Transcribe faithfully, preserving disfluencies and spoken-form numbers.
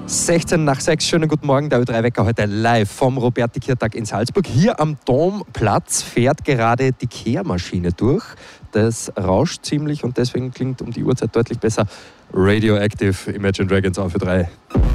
sechzehn nach sechs, schönen guten Morgen, der Ö drei Wecker heute live vom Roberti-Kirtag in Salzburg. Hier am Domplatz fährt gerade die Kehrmaschine durch. Das rauscht ziemlich und deswegen klingt um die Uhrzeit deutlich besser. Radioactive, Imagine Dragons auf Ö drei.